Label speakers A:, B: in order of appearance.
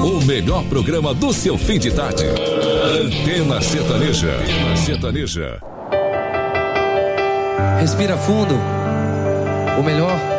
A: O melhor programa do seu fim de tarde. Antena Sertaneja. Antena Sertaneja.
B: Respira fundo. O melhor